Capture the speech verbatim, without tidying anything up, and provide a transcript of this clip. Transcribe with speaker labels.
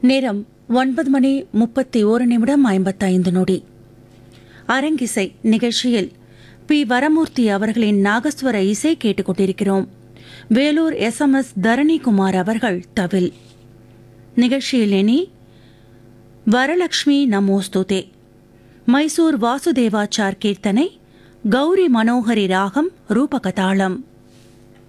Speaker 1: நேரம் ஒன்பது மணி முப்பத்தி ஓரு நிமிடம் ஐம்பத்தைந்து நொடி. அரங்கிசை நிகழ்ச்சியில் பி வரமூர்த்தி அவர்களின் நாகஸ்வர இசை கேட்டுக்கொண்டிருக்கிறோம். Vellore S M S Dharanikumar அவர்கள் தவில். நிகழ்ச்சியில் இனி வரலக்ஷ்மி நமோஸ்துதே, மைசூர் வாசுதேவாச்சார் கீர்த்தனை, கௌரி மனோகரி ராகம், ரூபகதாளம்.